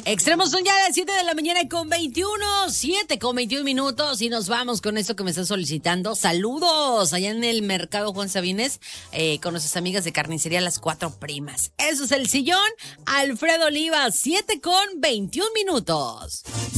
Extremos son ya las 7 de la mañana con 21, 7 con 21 minutos y nos vamos con esto que me están solicitando. Saludos allá en el mercado Juan Sabines con nuestras amigas de carnicería Las Cuatro Primas. Eso es El Sillón, Alfredo Oliva, 7 con 21 minutos.